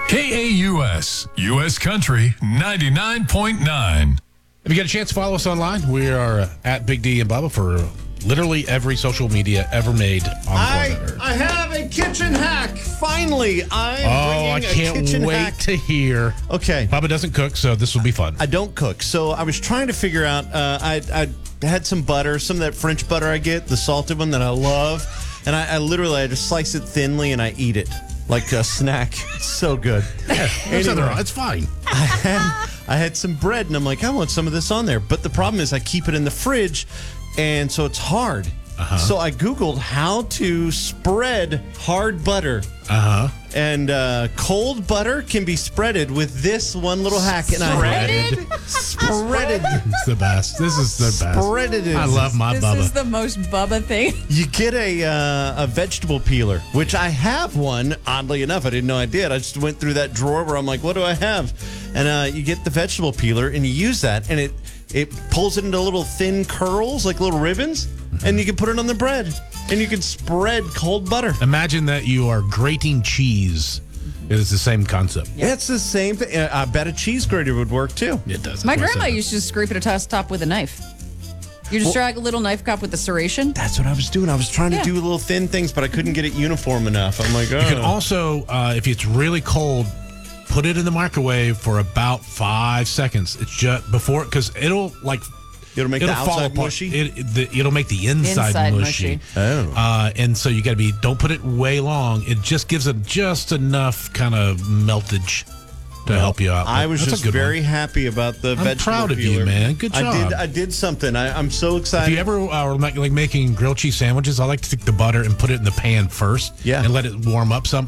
KAUS, U.S. Country 99.9. If you get a chance to follow us online, we are at Big D and Bubba for literally every social media ever made on planet Earth. I have a kitchen hack. Finally, I can't wait to hear. Okay. Bubba doesn't cook, so this will be fun. I don't cook, so I was trying to figure out. I had some butter, some of that French butter I get, the salted one that I love, and I just slice it thinly and I eat it like a snack. It's so good. There's nothing wrong. It's fine. I had some bread, and I'm like, I want some of this on there. But the problem is I keep it in the fridge, and so it's hard. So I Googled how to spread hard butter. And cold butter can be spreaded with this one little hack. And Spreaded? Spreaded. It's the best. This is the best. Spreaded. I love my Bubba. This is the most Bubba thing. You get a vegetable peeler, which I have one. Oddly enough, I didn't know I did. I just went through that drawer where I'm like, what do I have? And you get the vegetable peeler, and you use that, and it pulls it into little thin curls, like little ribbons, and you can put it on the bread, and you can spread cold butter. Imagine that you are grating cheese. It is the same concept. Yeah, it's the same thing. I bet a cheese grater would work, too. It does. My grandma used to scrape it across top with a knife. You just drag a little knife cup with the serration. That's what I was doing. I was trying to do little thin things, but I couldn't get it uniform enough. I'm like, oh. You can also, if it's really cold, put it in the microwave for about 5 seconds. It's just before, because it'll make the outside mushy? It'll make the inside mushy. Oh. And so you got to don't put it way long. It just gives it just enough kind of meltage to help you out. I was That's just a good very one. happy about the vegetable proud of peeler. you, man. Good job. I did something. I'm so excited. If you ever are making grilled cheese sandwiches, I like to take the butter and put it in the pan first. Yeah. And let it warm up some.